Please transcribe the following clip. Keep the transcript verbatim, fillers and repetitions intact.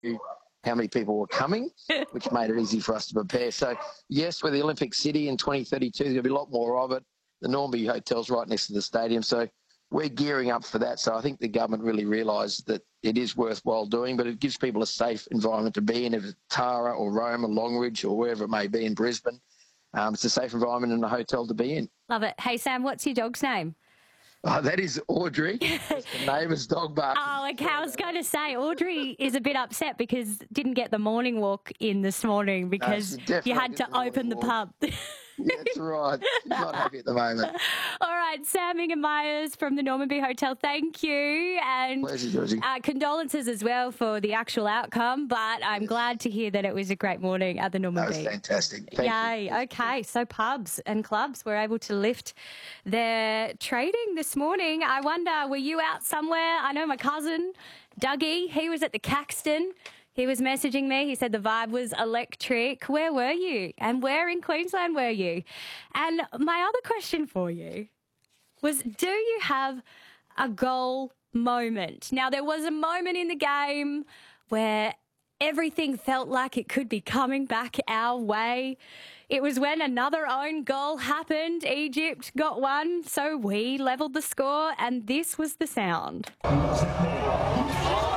how many people were coming, which made it easy for us to prepare. So, yes, we're the Olympic City in twenty thirty-two. There'll be a lot more of it. The Normanby Hotel's right next to the stadium, so we're gearing up for that. So I think the government really realised that it is worthwhile doing, but it gives people a safe environment to be in, if it's Tara or Rome or Longridge or wherever it may be in Brisbane. Um, it's a safe environment and a hotel to be in. Love it. Hey, Sam, what's your dog's name? Oh, that is Audrey. That's the neighbour's dog bark. Oh, okay. I was going to say Audrey is a bit upset because didn't get the morning walk in this morning because no, you had to open the pub. Yeah, that's right. She's not happy at the moment. All right, Sam Ingham-Myers from the Normanby Hotel, thank you. And Pleasure, Georgie. Uh, condolences as well for the actual outcome, but I'm yes. glad to hear that it was a great morning at the Normanby. That was fantastic. Thank Yay. you. Okay, so pubs and clubs were able to lift their trading this morning. I wonder, were you out somewhere? I know my cousin, Dougie, he was at the Caxton. He was messaging me. He said the vibe was electric. Where were you? And where in Queensland were you? And my other question for you was, do you have a goal moment? Now, there was a moment in the game where everything felt like it could be coming back our way. It was when another own goal happened. Egypt got one, so we levelled the score, and this was the sound.